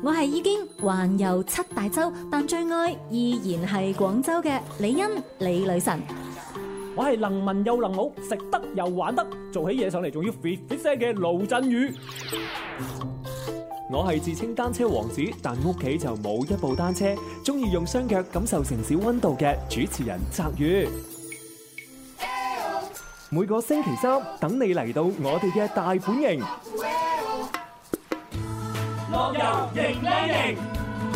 我係已經環遊7大洲，但最愛依然係廣州嘅李欣李女神。 我係能文又能武，食得又玩得，做起嘢上嚟仲要 fit fit 聲嘅盧振宇。 我係自稱單車王子，但屋企就冇一部單車，中意用雙腳感受城市溫度嘅主持人澤宇。每個星期三等你嚟到我哋嘅大本營， 樂遊型靚型。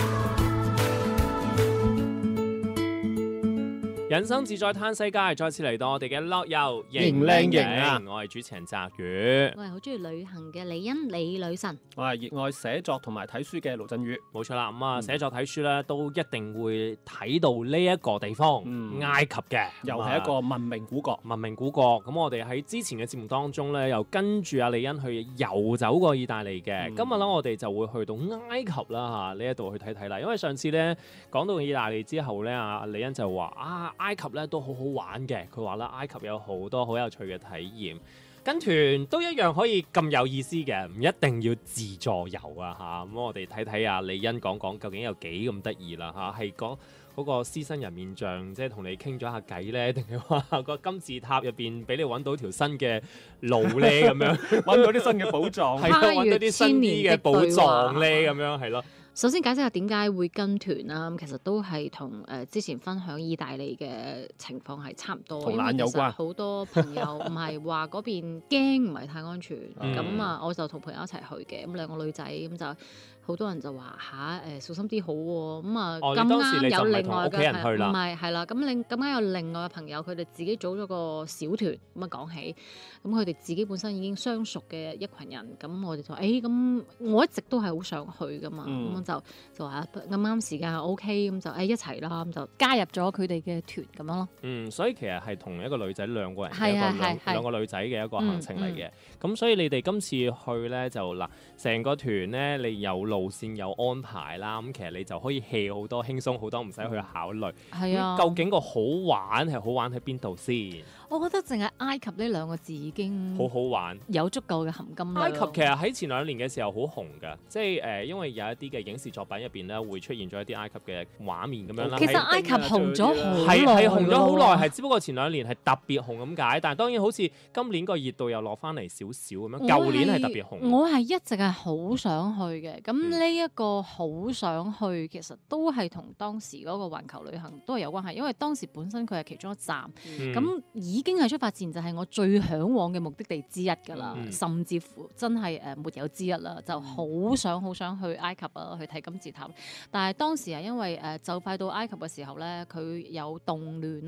人生自在嘆世界，再次嚟到我哋嘅樂遊型靚型啊！ 我係主持人澤宇， 我係好中意旅行嘅李欣李女神， 我係熱愛寫作同埋睇書嘅盧振宇。 冇錯啦，咁寫作睇書咧都一定會睇到呢一個地方，埃及嘅， 又係一個文明古國。 文明古國。咁我哋喺之前嘅節目當中咧，又跟住阿李欣去遊走過意大利嘅。今日咧，我哋就會去到埃及啦嚇，呢一度去睇睇啦。因為上次咧講到意大利之後咧，阿李欣就話埃及咧都好好玩嘅，佢話啦埃及有好多好有趣嘅體驗，跟團都一樣可以咁有意思嘅，唔一定要自助遊啊嚇。咁我哋睇睇阿李欣講究竟有幾咁得意啦嚇，係講嗰個獅身人面像，即係同你傾咗下偈咧，定係話個金字塔入邊俾你揾到條新嘅路咧咁樣， 揾到啲新嘅寶藏， 係揾到啲新啲嘅寶藏咧咁樣係咯。 首先解釋下點解會跟團啦，其實都係同之前分享意大利嘅情況係差唔多， 同懶有關。 好多朋友唔係話嗰邊驚唔係太安全，咁我就同朋友一齊去嘅，咁兩個女仔咁就好多人就話小心啲好喎，咁咁啱有另外嘅唔係係啦，咁啱有另外嘅朋友佢哋自己組咗個小團，咁講起，咁佢哋自己本身已經相熟嘅一群人，咁我哋就話咁我一直都係好想去噶嘛，就話啱啱時間係 OK，咁就一齊啦，咁就加入咗佢哋嘅團咁樣咯。 所以其實係同一個女仔兩個人兩個女仔嘅一個行程嚟嘅。咁所以你哋今次去咧就嗱，成個團咧你有路線有安排啦，咁其實你就可以 hea 好多，輕鬆好多，唔使去考慮。 係啊， 究竟個好玩係好玩喺邊度先？ 我覺得淨係埃及呢兩個字已經好好玩， 有足夠嘅含金量。 埃及其實喺前2年嘅時候好紅㗎，即係因為有一啲嘅影視作品入邊咧會出現咗一啲埃及嘅畫面咁樣啦。 其實埃及紅咗好耐， 係紅咗好耐，係只不過前2年係特別紅咁解。但係當然好似今年個熱度又落翻嚟少少咁樣，舊年係特別紅。 我係一直係好想去嘅，咁呢一個好想去其實都係同當時嗰個環球旅行都係有關係，因為當時本身佢係其中一站，咁已經係出發前就係我最嚮往嘅目的地之一㗎啦，甚至乎真係沒有之一啦，就好想去埃及啊，去睇金字塔。但係當時係因為就快到埃及嘅時候咧，佢有動亂